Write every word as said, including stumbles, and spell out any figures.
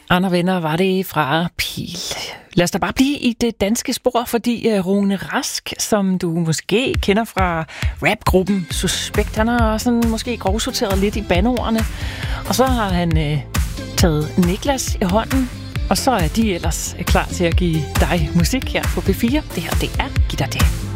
Andre venner var det fra Pil. Lad os da bare blive i det danske spor, fordi Rune Rask, som du måske kender fra rapgruppen Suspekt, han har sådan måske grovsorteret lidt i bandeordene. Og så har han øh, taget Niklas i hånden, og så er de ellers klar til at give dig musik her på P fire. Det her, det er Giv dig det.